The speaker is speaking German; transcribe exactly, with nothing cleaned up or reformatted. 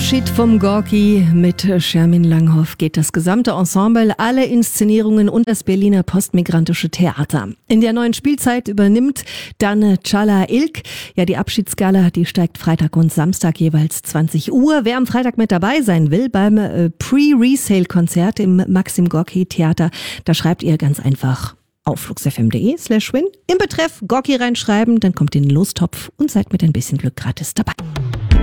Abschied vom Gorki. Mit Schermin Langhoff geht das gesamte Ensemble, alle Inszenierungen und das Berliner Postmigrantische Theater. In der neuen Spielzeit übernimmt dann Chala Ilk. Ja, die Abschiedsgala, die steigt Freitag und Samstag jeweils zwanzig Uhr. Wer am Freitag mit dabei sein will beim äh, Pre-Resale-Konzert im Maxim Gorki Theater, da schreibt ihr ganz einfach auf fluxfm.de slash win im Betreff Gorki reinschreiben, dann kommt in den Lostopf und seid mit ein bisschen Glück gratis dabei.